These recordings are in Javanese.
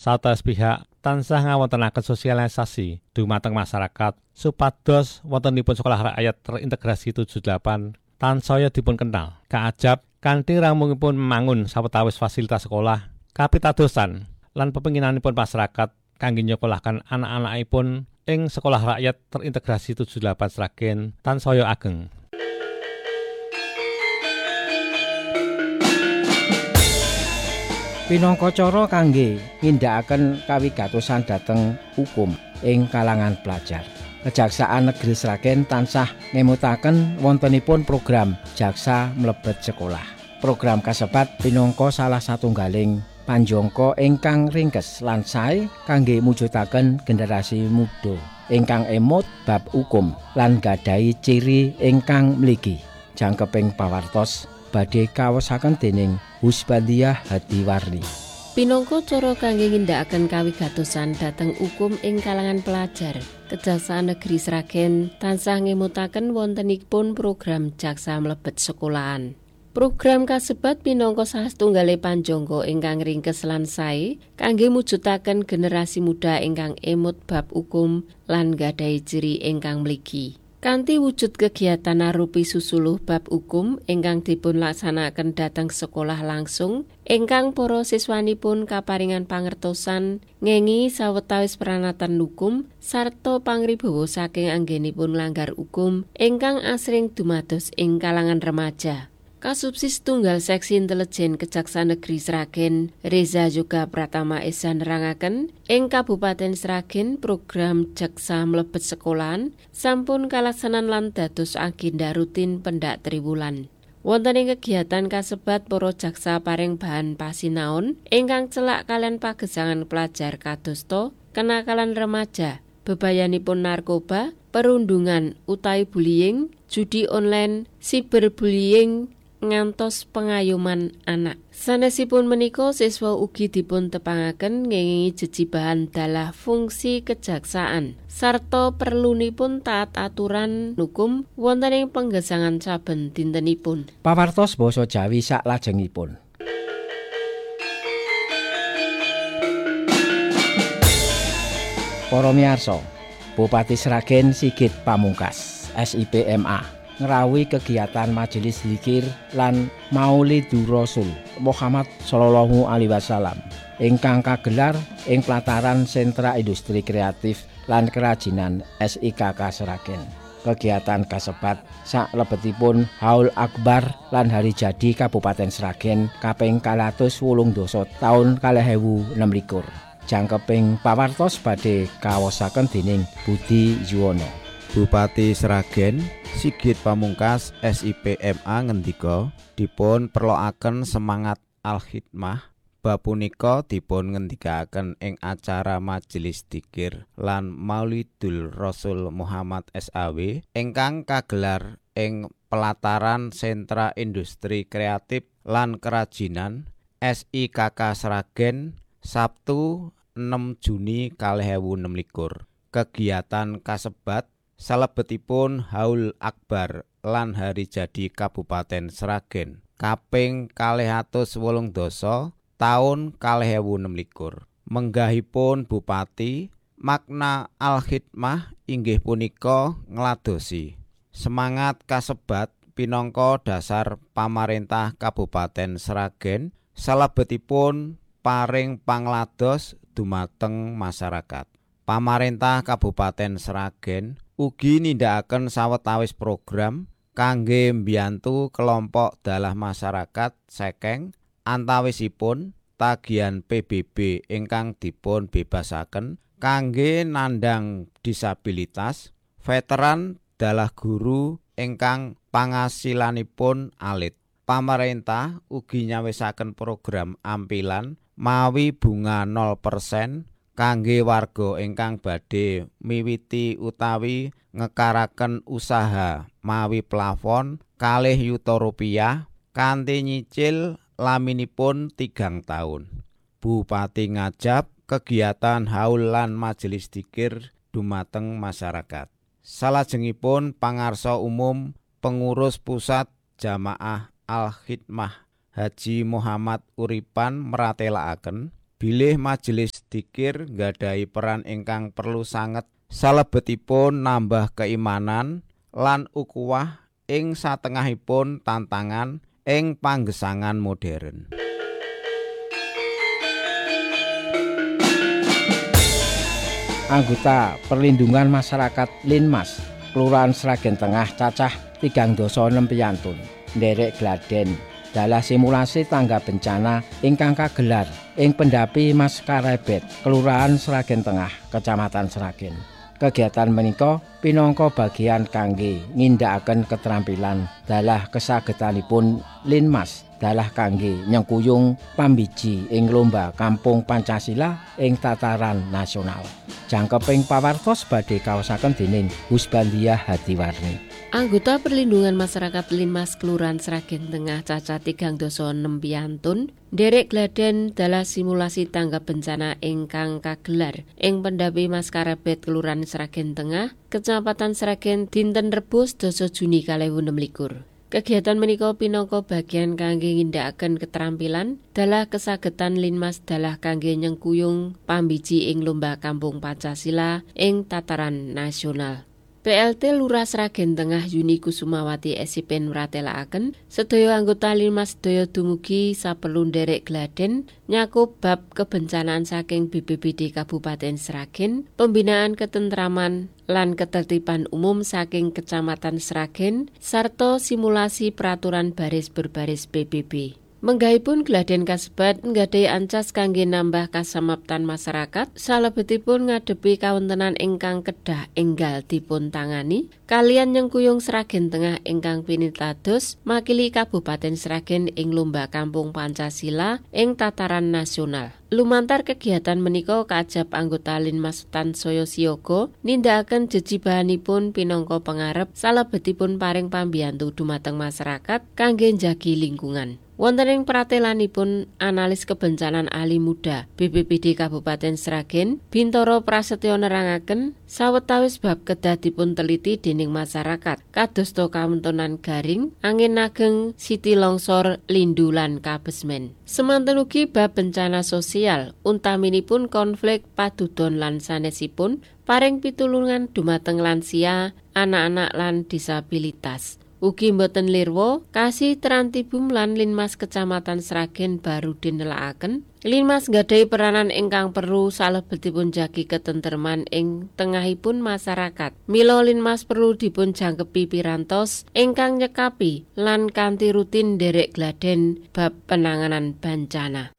Sawetawis pihak tansah ngawontenaken sosialisasi dhumateng masyarakat supados wontenipun sekolah rakyat terintegrasi 78 tansaya dipun kenal kaajab kanthi ramungipun membangun sawetawis fasilitas sekolah kapitadosan lan pepinginanipun masyarakat kangge nyekolahaken anak-anakipun ing sekolah rakyat terintegrasi 78 Sragen tansaya ageng. Pinangka cara kangge nindakaken kawigatosan dhateng hukum ing kalangan pelajar. Kejaksaan Negeri Sragen tansah ngemutaken wontenipun program jaksa mlebet sekolah. Program kasebat pinangka salah satunggaling panjangka ingkang ringkes lan sae kangge mujudaken generasi muda ingkang emot bab hukum lan gadahi ciri ingkang mligi. Jangkeping pawartos badhe kaosaken dening Husbandiah Hadiwarni. Pinangka cara kangge nindakaken kawigatosan dhateng hukum ing kalangan pelajar, Kejaksaan Negeri Sragen tansah ngemutaken wontenipun program jaksa mlebet sekolahan. Program kasebat pinangka salah setunggaling panjangka ingkang ringkes lan sae kangge mujudaken generasi muda ingkang emut bab hukum lan gadahi ciri ingkang mligi. Kanthi wujud kegiatan arupi susuluh bab hukum ingkang dipun laksanakaken dhateng sekolah langsung, ingkang para siswanipun kaparingan pangertosan ngengi sawetawis pranatan hukum sarta pangribawa saking anggenipun langgar hukum ingkang asring dumados ing kalangan remaja. Kasubsis tunggal Seksi Intelijen Kejaksaan Negeri Sragen, Reza Yoga Pratama Esa nerangaken ing Kabupaten Sragen program jaksa mlebet sekolahan sampun kalaksanan lan dados agenda rutin pendak triwulan. Wonten ing kegiatan kasebat para jaksa paring bahan pasinaon ingkang celak kalian pagesangan pelajar kadosta, kenakalan remaja, bebayanipun narkoba, perundungan utawi bullying, judi online, cyberbullying, ngantos pengayoman anak. Sanesipun menika siswa ugi dipun tepangaken ngengi jejibahan dalah fungsi kejaksaan sarta perlunipun taat aturan hukum wonten ing penggesangan saben dintenipun. Pawartos basa Jawi saklajengipun. Para miyarsa, Bupati Sragen Sigit Pamungkas, SIPMA ngrawuhi kegiatan majelis zikir lan Maulidur Rasul Muhammad sallallahu alaihi wasallam ingkang kagelar ing pelataran Sentra Industri Kreatif lan Kerajinan SIKK Sragen. Kegiatan kasebat saklebetipun Haul Akbar lan Hari Jadi Kabupaten Sragen kaping 280 taun 2026. Jangkeping pawartos badhe kawosaken dening Budi Yuwono. Bupati Sragen Sigit Pamungkas SIPMA ngendika dipun perloaken semangat al-hikmah bab punika dipun ngendikaken ing acara majelis dzikir lan Maulidul Rasul Muhammad SAW ingkang kagelar ing pelataran Sentra Industri Kreatif lan Kerajinan SIKK Sragen Sabtu 6 Juni 2026. Kegiatan kasebat salebetipun Haul Akbar lan Hari Jadi Kabupaten Sragen kaping 280 taun 2026. Menggahipun Bupati, makna al-hikmah inggih punika ngladosi semangat kasebat pinangka dasar pamarentah Kabupaten Sragen salebetipun paring panglados dumateng masyarakat. Pamarentah Kabupaten Sragen ugi nindakaken sawetawis program kangge mbiyantu kelompok dalah masyarakat sekeng antawisipun tagihan PBB ingkang dipun bebasaken kangge nandhang disabilitas, veteran dalah guru ingkang pangasilanipun alit. Pamarentah ugi nyawisaken program ampilan mawi bunga 0% kangge warga ingkang badhe miwiti utawi ngekaraken usaha mawi plafon 2 yuta rupiah kanthi nyicil laminipun 3 taun. Bupati ngajab kegiatan haul lan majelis dzikir dumateng masyarakat. Salajengipun pangarsa umum pengurus pusat Jamaah Al-Hikmah Haji Muhammad Uripan meratelaken Bilih majelis dzikir nggadhahi peran ingkang perlu sanget salebetipun nambah keimanan lan ukuwah ing satengahipun tantangan ing panggesangan modern. Anggota Perlindungan Masyarakat Linmas Kelurahan Sragen Tengah cacah 36 piyantun nderek gladen dalah simulasi tangga bencana ingkang kagelar ing Pendapi Mas Karebet Kelurahan Sragen Tengah Kecamatan Sragen. Kegiatan menika pinangka bagian kangge ngindakaken keterampilan dalah kesagetanipun Linmas dalah kangge nyengkuyung pambiji ing lomba Kampung Pancasila ing tataran nasional. Jangkeping pawartos badhe kaosaken dening Husbandia Hadiwarni. Anggota Perlindungan Masyarakat Linmas Kelurahan Sragen Tengah cacah 36 piyantun nderek gladen dalah simulasi tanggap bencana ingkang kagelar ing Pendapi Mas Karebet Kelurahan Sragen Tengah Kecamatan Sragen dinten Rebo 12 Juni 2026. Kegiatan menika pinangka bagian kangge ngindakaken keterampilan dalah kesagetan Linmas dalah kangge nyengkuyung pambiji ing lomba Kampung Pancasila ing tataran nasional. PLT Lurah Sragen Tengah Yuni Kusumawati SIP mratelakaken sedaya anggota Linmas sedaya dumugi saperlu nderek gladen nyakup bab kebencanaan saking BPBD Kabupaten Sragen, pembinaan ketentraman lan ketertiban umum saking Kecamatan Sragen sarta simulasi peraturan baris berbaris PBB. Menggahipun gladen kasebat nggadhahi ancas kangge nambah kasamaptan masyarakat salebetipun ngadepi kawontenan ingkang kedah enggal dipun tangani kalian nyengkuyung Sragen Tengah ingkang pinitados makili Kabupaten Sragen ing lomba Kampung Pancasila ing tataran nasional. Lumantar kegiatan menika kaajab anggota Linmas tansaya siyaga nindakaken jejibahanipun pinangka pangarep salebetipun paring pambiyantu dumateng masyarakat kangge njagi lingkungan. Wonten ing pratelanipun analis kebencanaan ahli muda BPBD Kabupaten Sragen, Bintoro Prasetyo nerangaken sawetawis bab kedah dipun teliti dening masyarakat kadosta kawontenan garing, angin ageng, siti longsor, lindu lan kabesmen. Semanten ugi bab bencana sosial, untaminipun konflik padudon lan sanesipun paring pitulungan dumateng lansia, anak-anak lan disabilitas. Ugi mboten lirwa kasih Trantibum lan Linmas Kecamatan Sragen baru dinelakaken. Linmas nggadhahi peranan ingkang perlu salebetipun jagi ketentreman ing tengahipun masyarakat. Mila Linmas perlu dipun jangkepi pirantos ingkang nyekapi lan kanthi rutin nderek gladen bab penanganan bencana.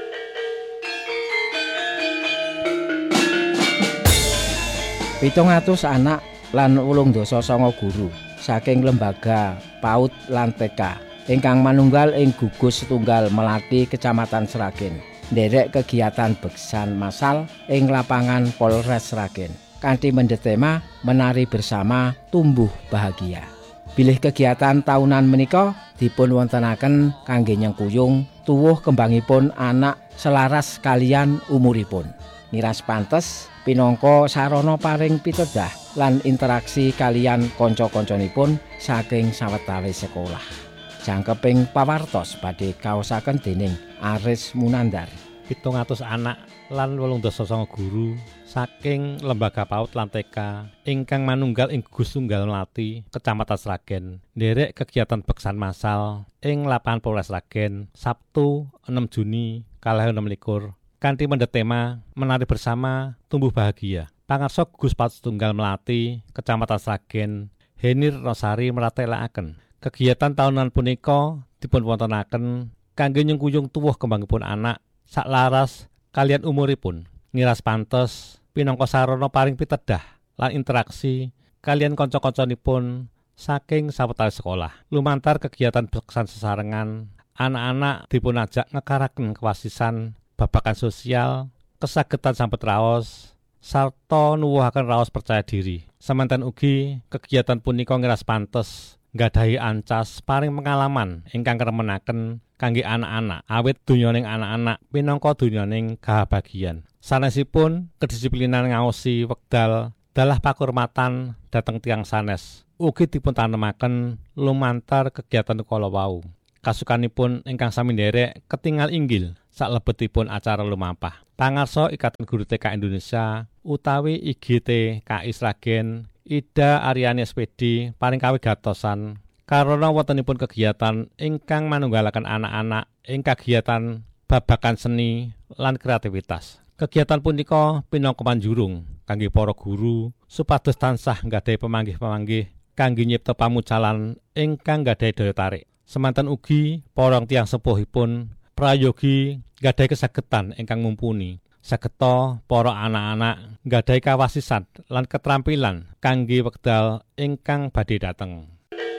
Pitung atus anak lan 89 guru saking lembaga PAUD lan TK ingkang manunggal ing gugus setunggal Melati Kecamatan Sragen nderek kegiatan beksan massal ing lapangan Polres Sragen kanthi mendetema menari bersama tumbuh bahagia. Bilih kegiatan tahunan menika dipun wontenaken kangge nyengkuyung tuwuh kembangipun anak selaras kalian umuripun. Niras pantes pinangka sarana paring pitedah lan interaksi kalian kanca-kancanipun saking sawetawis sekolah. Jangkeping pawartos badhe kaosaken dening Aris Munandar. 700 anak lan 89 guru saking lembaga PAUD lan TK ingkang manunggal ing gugus tunggal Melati Kecamatan Sragen nderek kegiatan beksan massal ing lapangan Polres Sragen Sabtu 6 Juni 2026 kanthi mendetema menari bersama tumbuh bahagia. Pangarsa Gugus PAUD Tunggal Melati Kecamatan Sragen Henir Rosari mratelakaken kegiatan tahunan punika dipun wontenaken kangge nyengkuyung tuwuh kembangipun anak saklaras kalian umuripun. Niras pantes pinangka sarana paring pitedah lan interaksi kalian kanca-kancanipun saking sawetawis sekolah. Lumantar kegiatan beksan sesarengan anak-anak dipun ajak ngekaraken kewasisan babagan sosial, kesagetan sampet raos, sarta nuwuhaken raos percaya diri. Semanten ugi kegiatan punika ngiras pantes nggadhahi ancas paring pengalaman ingkang remenaken kangge anak-anak. Awit donyaning anak-anak minangka donyaning kahabagian. Sanesipun kedisiplinan ngaosi wekdal dalah pakurmatan dhateng tiyang sanes. Ugi dipun tanemaken lumantar kegiatan kala wau. kasukanipun ingkang sami nderek ketingal inggil salebetipun acara lumampah. Pangarsa Ikatan Guru TK Indonesia utawi IGT KI Sragen Ida Aryani SPD paring kawigatosan karana wontenipun kegiatan ingkang manunggalaken anak-anak ing kegiatan babagan seni lan kreativitas. Kegiatan punika pinangka panjurung kangge para guru supados tansah nggadhahi pamanggih-pamanggih kangge nyipta pamucalan ingkang nggadhahi daya tarik. Semanten ugi para tiyang sepuhipun prayogi nggadhahi kasagetan ingkang mumpuni. Sageta para anak-anak nggadhahi kawasisan lan ketrampilan kangge wekdal ingkang badhe dateng.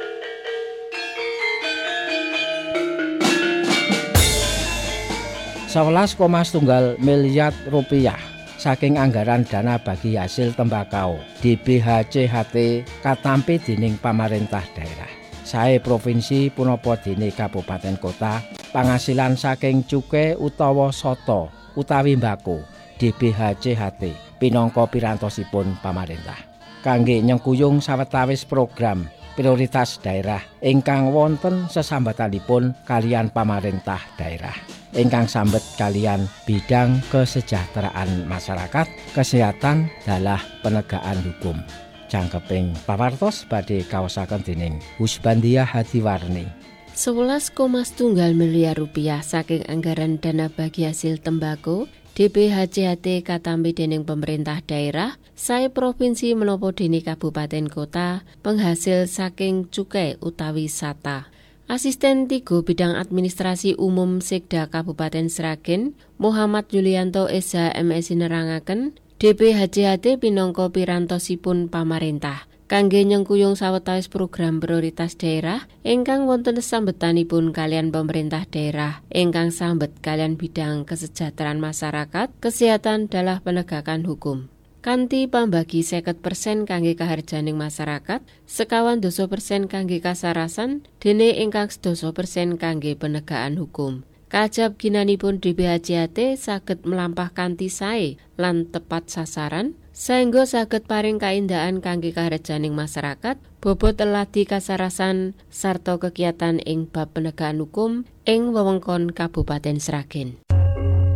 Rp11,1 miliar saking anggaran dana bagi hasil tembakau DBHCHT katampi dening pamarentah daerah. Sae provinsi punapa dene kabupaten kota pangasilan saking cukai utawa soto utawi mbako DBHCHT pinangka pirantosipun pamarentah kangge nyengkuyung sawetawis program prioritas daerah ingkang wonten sesambetanipun kalian pamarentah daerah ingkang sambet kalian bidang kesejahteraan masyarakat, kesehatan, dalah penegakan hukum. Jangkeping pawartos badhe kaosaken dening Husbandia Hadiwarni. Rp11,1 miliar saking anggaran dana bagi hasil tembako DBHCHT katampi dening pemerintah daerah, sae provinsi menapa dene kabupaten kota penghasil saking cukai utawi sata. Asisten 3 Bidang Administrasi Umum Sekda Kabupaten Sragen, Muhammad Yulianto Esa MSI nerangaken, DBHCHT pinangka pirantosipun pamarentah kangge nyengkuyung sawetawis program prioritas daerah ingkang wonten sambetanipun kalian pemerintah daerah ingkang sambet kalian bidang kesejahteraan masyarakat, kesehatan, dalah penegakan hukum. Kanthi pambagi 50% kangge kaharjaning masyarakat, 12% kangge kasarasan, dene ingkang 12% kangge penegakan hukum. Kajab ginanipun DBHCHT saged melampah kanthi sae lan tepat sasaran, saengga saged paring kaindahan kangge kaharjaning masyarakat, bobot eladi kasarasan sarta kegiatan ing bab penegakan hukum ing wewengkon Kabupaten Sragen.